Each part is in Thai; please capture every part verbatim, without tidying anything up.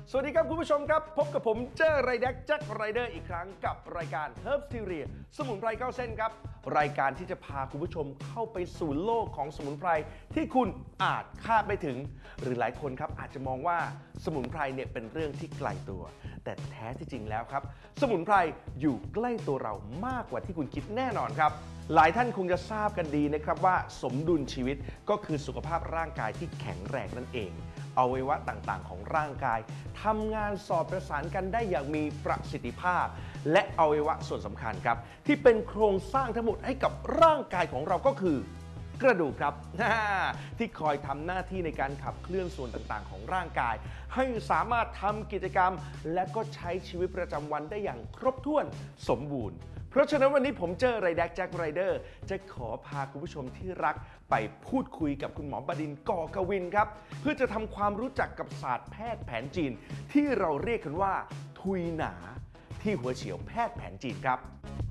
สวัสดีครับคุณผู้ชมครับพบกับผมเจ้ไรแดกแจ็คไรเดอร์อีกครั้งกับรายการ Herbs Theory สมุนไพรเข้าเส้นครับรายการที่จะพาคุณผู้ชมเข้าไปสู่โลกของสมุนไพรที่คุณอาจคาดไม่ถึงหรือหลายคนครับอาจจะมองว่าสมุนไพรเนี่ยเป็นเรื่องที่ไกลตัวแต่แท้ที่จริงแล้วครับสมุนไพรอยู่ใกล้ตัวเรามากกว่าที่คุณคิดแน่นอนครับหลายท่านคงจะทราบกันดีนะครับว่าสมดุลชีวิตก็คือสุขภาพร่างกายที่แข็งแรงนั่นเองอวัยวะต่างๆของร่างกายทำงานสอดประสานกันได้อย่างมีประสิทธิภาพและอวัยวะส่วนสำคัญครับที่เป็นโครงสร้างทั้งหมดให้กับร่างกายของเราก็คือกระดูกครับที่คอยทำหน้าที่ในการขับเคลื่อนส่วนต่างๆของร่างกายให้สามารถทำกิจกรรมและก็ใช้ชีวิตประจำวันได้อย่างครบถ้วนสมบูรณ์เพราะฉะนั้นวันนี้ผมเจอไรแดกแจ็คไรเดอร์จะขอพาคุณผู้ชมที่รักไปพูดคุยกับคุณหมอบดินทร์ ก่อกวินครับเพื่อจะทำความรู้จักกับศาสตร์แพทย์แผนจีนที่เราเรียกกันว่าทุยหนาที่หัวเฉียวแพทย์แผนจีนครับ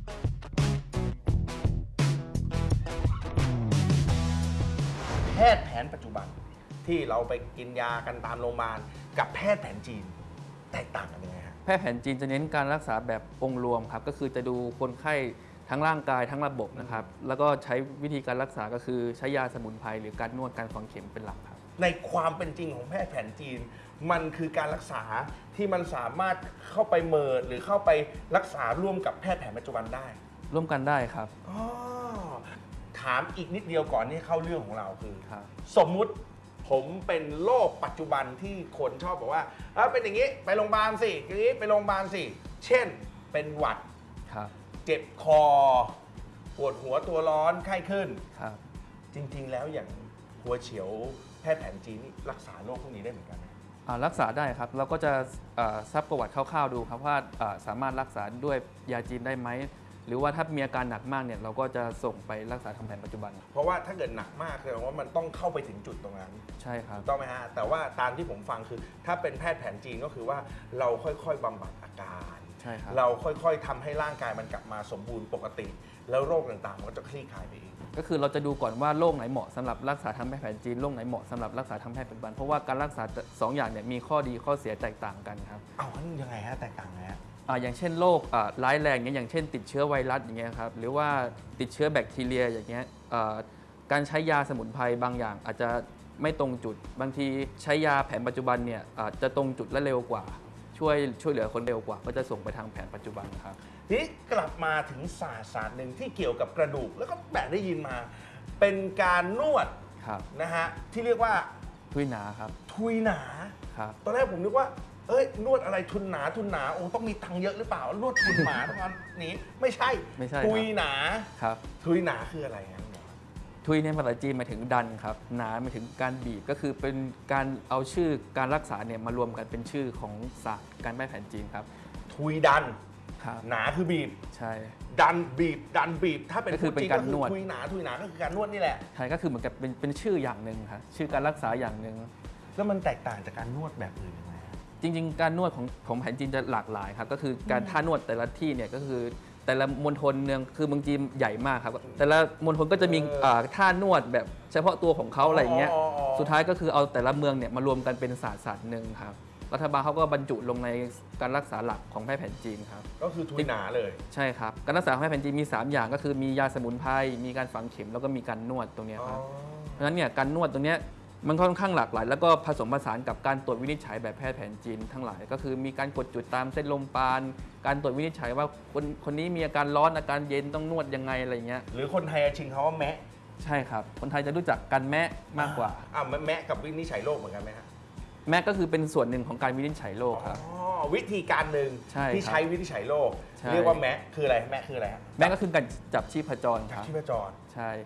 แพทย์แผนปัจจุบันที่เราไปกินยากันตามโรงพยาบาลกับแพทย์แผนจีนแตกต่างกันยังไงฮะแพทย์แผนจีนจะเน้นการรักษาแบบองค์รวมครับก็คือจะดูคนไข้ทั้งร่างกายทั้งระบบนะครับแล้วก็ใช้วิธีการรักษาก็คือใช้ยาสมุนไพรหรือการนวดการฝังเข็มเป็นหลักครับในความเป็นจริงของแพทย์แผนจีนมันคือการรักษาที่มันสามารถเข้าไปเมิร์จหรือเข้าไปรักษาร่วมกับแพทย์แผนปัจจุบันได้ร่วมกันได้ครับอ๋อถามอีกนิดเดียวก่อนที่เข้าเรื่องของเราคือสมมุติผมเป็นโรคปัจจุบันที่คนชอบบอกว่าเป็นอย่างนี้ไปโรงพยาบาลสิอย่างนี้ไปโรงพยาบาลสิเช่นเป็นหวัดเจ็บคอปวดหัวตัวร้อนไข้ขึ้นจริงๆแล้วอย่างหัวเฉียวแพทย์แผนจีนนี่รักษาโรคพวกนี้ได้เหมือนกันไหมรักษาได้ครับเราก็จะซักประวัติคร่าวๆดูครับว่าสามารถรักษาด้วยยาจีนได้ไหมหรือว่าถ้ามีอาการหนักมากเนี่ยเราก็จะส่งไปรักษาทางแผนปัจจุบันเพราะว่าถ้าเกิดหนักมากแสดงว่ามันต้องเข้าไปถึงจุดตรงนั้นใช่ครับต้องไหมฮะแต่ว่าตามที่ผมฟังคือถ้าเป็นแพทย์แผนจีนก็คือว่าเราค่อยๆบำบัดอาการใช่ครับเราค่อยๆทำให้ร่างกายมันกลับมาสมบูรณ์ปกติแล้วโรคต่างๆมันก็จะคลี่คลายไปเองก็คือเราจะดูก่อนว่าโรคไหนเหมาะสำหรับรักษาทางแพทย์แผนจีนโรคไหนเหมาะสำหรับรักษาทางแพทย์ปัจจุบันเพราะว่าการรักษาสองอย่างเนี่ยมีข้อดีข้อเสียแตกต่างกันครับอ้าวยังไงฮะแตกต่างไงฮะอย่างเช่นโรคร้ายแรงอย่างเช่นติดเชื้อไวรัสอย่างเงี้ยครับหรือว่าติดเชื้อแบคทีเรียอย่างเงี้ยการใช้ยาสมุนไพรบางอย่างอาจจะไม่ตรงจุดบางทีใช้ยาแผนปัจจุบันเนี่ยจะตรงจุดและเร็วกว่าช่วยช่วยเหลือคนเร็วกว่าก็จะส่งไปทางแผนปัจจุบันครับทีนี้กลับมาถึงศาสตร์ศาสตร์หนึ่งที่เกี่ยวกับกระดูกแล้วก็แบบได้ยินมาเป็นการนวดนะฮะที่เรียกว่าทุยหนาครับทุยหนาครับตอนแรกผมนึกว่าเอ้ยนวดอะไรทุนหนาทุนหนาโอ้ต้องมีตังค์เยอะหรือเปล่านวดทุนหมาตรงนั้นนี้ไม่ใช่ไม่ใช่ทุยหนาครับทุยหนาคืออะไรครับทุยในภาษาจีนหมายถึงดันครับหนาหมายถึงการบีบก็คือเป็นการเอาชื่อการรักษาเนี่ยมารวมกันเป็นชื่อของศาสตร์การแพทย์แผนจีนครับทุยดันหนาคือบีบใช่ดันบีบดันบีบถ้าเป็นก็คือเป็นการนวดทุยหนาทุยหนาก็คือการนวดนี่แหละใช่ก็คือเหมือนกับเป็นเป็นชื่ออย่างหนึ่งครับชื่อการรักษาอย่างหนึ่งแล้วมันแตกต่างจากการนวดแบบอื่นยังไงจริงๆการนวดของของแผนจีนจะหลากหลายครับก็คือการท่านวดแต่ละที่เนี่ยก็คือแต่ละมณฑลเนืองคือเมืองจีนใหญ่มากครับแต่ละมณฑลก็จะมีท่านวดแบบเฉพาะตัวของเขาอะไรอย่างเงี้ยสุดท้ายก็คือเอาแต่ละเมืองเนี่ยมารวมกันเป็นศาสตร์ศาสตร์หนึ่งครับรัฐบาลเขาก็บรรจุลงในการรักษาหลักของแพทย์แผนจีนครับก็คือทุยหนาเลยใช่ครับการรักษาของแพทย์แผนจีนมีสามอย่างก็คือมียาสมุนไพรมีการฝังเข็มแล้วก็มีการนวดตรงนี้ครับเพราะฉะนั้นเนี่ยการนวดตรงนี้มันค่อนข้างหลากหลายแล้วก็ผสมผสานกับการตรวจวินิจฉัยแบบแพทย์แผนจีนทั้งหลายก็คือมีการกดจุดตามเส้นลมปราณการตรวจวินิจฉัยว่าคนคนนี้มีอาการร้อนอาการเย็นต้องนวดยังไงอะไรเงี้ยหรือคนไทยชิงเขาว่าแมะใช่ครับคนไทยจะรู้จักกันแมะมากกว่าอ่าแมะกับวินิจฉัยโรคเหมือนกันไหมฮะแมะก็คือเป็นส่วนหนึ่งของการวินิจฉัยโรคครับอ๋อวิธีการหนึ่งที่ใช้วินิจฉัยโรคเรียกว่าแมะคืออะไรแมะคืออะไรครับแมะก็คือการจับชีพจรครับชีพจรใช่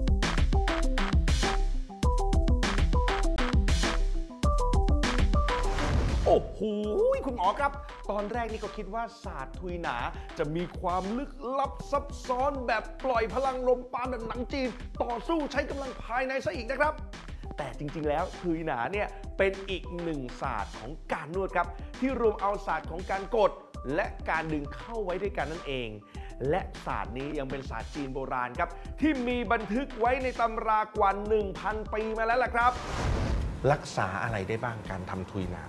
โอ้โหคุณหมอครับตอนแรกนี่ก็คิดว่าศาสตร์ทุยหนาจะมีความลึกลับซับซ้อนแบบปล่อยพลังลมปราณแบบหนังจีนต่อสู้ใช้กำลังภายในซะอีกนะครับแต่จริงๆแล้วทุยหนาเนี่ยเป็นอีกหนึ่งศาสตร์ของการนวดครับที่รวมเอาศาสตร์ของการกดและการดึงเข้าไว้ด้วยกันนั่นเองและศาสตร์นี้ยังเป็นศาสตร์จีนโบราณครับที่มีบันทึกไว้ในตำรากว่า หนึ่งพัน ปีมาแล้วล่ะครับรักษาอะไรได้บ้างการทำทุยหนา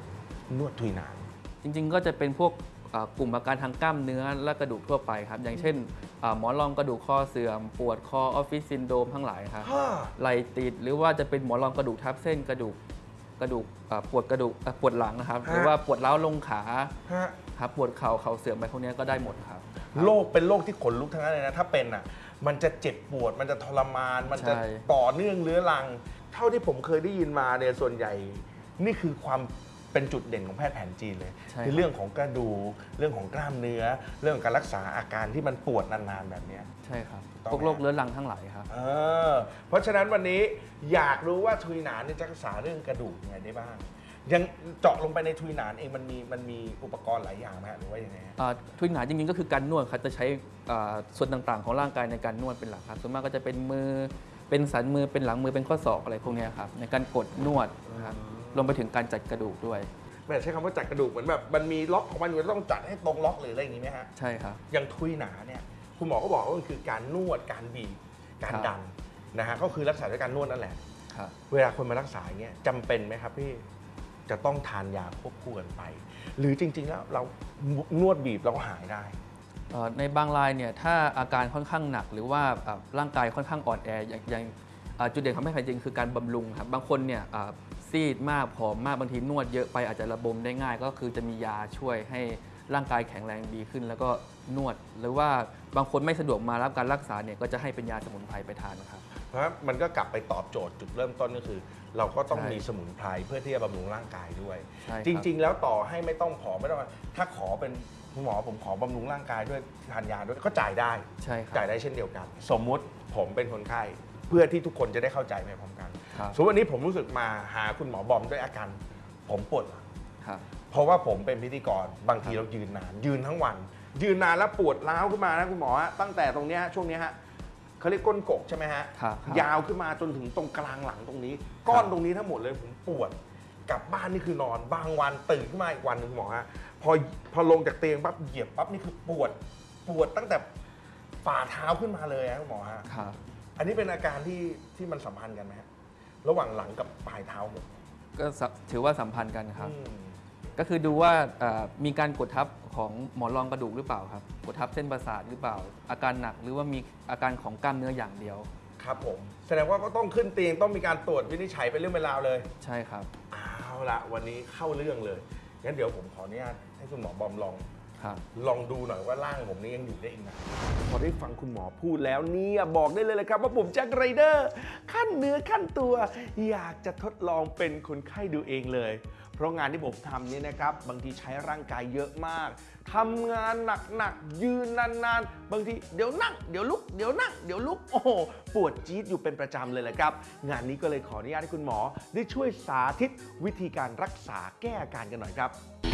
นวดทุยหนานจริงๆก็จะเป็นพวกเอ่อกลุ่มอาการทางกล้ามเนื้อและกระดูกทั่วไปครับอย่างเช่นอ่าหมอนรองกระดูกข้อเสื่อมปวดคอออฟฟิศซินโดรมทั้งหลายครับฮ่าไหล่ติดหรือว่าจะเป็นหมอนรองกระดูกทับเส้นกระดูกกระดูกอ่าปวดกระดูกอ่าปวดหลังนะครับหรือว่าปวดร้าวลงขาฮะครับปวดเข่าเข่าเสื่อมไปพวกนี้ก็ได้หมดครับโรคเป็นโรคที่ขนลุกทั้งนั้นเลยนะถ้าเป็นอ่ะมันจะเจ็บปวดมันจะทรมาน มันจะใช่ต่อเนื่องเรื้อรัง เท่าที่ผมเคยได้ยินมาเนี่ยส่วนใหญ่นี่คือความเป็นจุดเด่นของแพทย์แผนจีนเลยใช่คือเรื่องของกระดูกเรื่องของกล้ามเนื้อ เรื่องของการรักษาอาการที่มันปวดนานๆแบบเนี้ยใช่ครับต้องพวกโรคเรื้อรังทั้งหลายครับเออเพราะฉะนั้นวันนี้อยากรู้ว่าทุยหนานเนี่ยจะรักษาเรื่องกระดูกยังไงได้บ้าง ยังเจาะลงไปในทุยหนานเองมันมีมันมีอุปกรณ์หลายอย่างไหมฮะหรือว่ายังไงฮะอ่าทุยหนาจริงๆก็คือการนวดครับจะใช้อ่าส่วนต่างๆของร่างกายในการนวดเป็นหลักครับส่วนมากก็จะเป็นมือเป็นสันมือเป็นหลังมือเป็นข้อศอกอะไรพวกเนี้ยครับในการกดนวดนะครับรวมไปถึงการจัดกระดูกด้วยแบบใช้คำว่าจัดกระดูกเหมือนแบบมันมีล็อกของมันอยู่ต้องจัดให้ตรงล็อกหรืออะไรอย่างนี้ไหมฮะใช่ครับอย่างทุยหนาเนี่ยคุณหมอก็บอกว่ามันคือการนวดการบีบการครับดันนะฮะก็คือรักษาด้วยการนวดนั่นแหละครับเวลาคนมารักษาอย่างเงี้ยจำเป็นไหมครับพี่จะต้องทานยาควบคู่กันไป หรือจริงๆแล้วเรานวดบีบเราก็หายได้เอ่อในบางรายเนี่ยถ้าอาการค่อนข้างหนักหรือว่าอ่าร่างกายค่อนข้างอ่อนแออย่างอย่างอ่าจุดเด่นของแพทย์แผนจีนคือการบำรุงครับบางคนเนี่ยอ่าซีดมากผอมมากบางทีนวดเยอะไปอาจจะระบมได้ง่าย ก็คือจะมียาช่วยให้ร่างกายแข็งแรงดีขึ้น แล้วก็นวด หรือว่าบางคนไม่สะดวกมารับการรักษาเนี่ยก็จะให้เป็นยาสมุนไพรไปทานครับเพราะมันก็กลับไปตอบโจทย์จุดเริ่มต้นก็คือ เราก็ต้องใช่มีสมุนไพรเพื่อที่จะบำรุงร่างกายด้วยใช่ครับจริง ๆ แล้วต่อให้ไม่ต้องผอมไม่ต้องถ้าขอเป็นคุณหมอผมขอบำรุงร่างกายด้วยทานยาด้วยก็จ่ายได้ใช่ครับจ่ายได้เช่นเดียวกัน สมมุติผมเป็นคนไข้เพื่อที่ทุกคนจะได้เข้าใจไปพร้อมกันครับสมมติวันนี้ผมรู้สึกมาหาคุณหมอบอมด้วยอาการผมปวดหลังครับเพราะว่าผมเป็นพิธีกรบางทีเรายืนนาน ยืนทั้งวัน ยืนนานแล้วปวดร้าวขึ้นมานะคุณหมอฮะตั้งแต่ตรงเนี้ยช่วงเนี้ยฮะเขาเรียกก้นกกใช่ไหมฮะครับครับยาวขึ้นมาจนถึงตรงกลางหลังตรงนี้ ก้อนตรงนี้ทั้งหมดเลยผมปวดกลับบ้านนี่คือนอนบางวันตื่นขึ้นมาอีกวันหนึ่งคุณหมอฮะพอพอลงจากเตียงปั๊บเหยียบปั๊บนี่คือปวดปวดตั้งแต่ฝ่าเท้าขึ้นมาเลยฮะคุณหมอฮะครับอันนี้เป็นอาการที่ที่มันสัมพันธ์กันไหมฮะระหว่างหลังกับปลายเท้าผมก็สะถือว่าสัมพันธ์กันครับอืมก็คือดูว่าเอ่อมีการกดทับของหมอนรองกระดูกหรือเปล่าครับกดทับเส้นประสาทหรือเปล่า อาการหนักหรือว่ามีอาการของกล้ามเนื้ออย่างเดียวครับผมแสดงว่าก็ต้องขึ้นเตียงต้องมีการตรวจวินิจฉัยเป็นเรื่องเป็นราวเลยใช่ครับเอาละวันนี้เข้าเรื่องเลยงั้นเดี๋ยวผมขออนุญาตให้คุณหมอบอมลองครับลองดูหน่อยว่าร่างผมนี้ยังอยู่ได้อีกนะพอได้ฟังคุณหมอพูดแล้วเนี่ยบอกได้เลยเลยครับว่าผมแจ็คไรเดอร์ขั้นเนื้อขั้นตัว อยากจะทดลองเป็นคนไข้ดูเองเลย เพราะงานที่ผมทำเนี่ยนะครับบางทีใช้ร่างกายเยอะมากทำงานหนักๆยืนนานๆบางทีเดี๋ยวนั่งเดี๋ยวลุกเดี๋ยวนั่งเดี๋ยวลุกโอ้โหปวดจี๊ดอยู่เป็นประจำเลยแหละครับงานนี้ก็เลยขออนุญาตให้คุณหมอได้ช่วยสาธิตวิธีการรักษาแก้อาการกันหน่อยครับ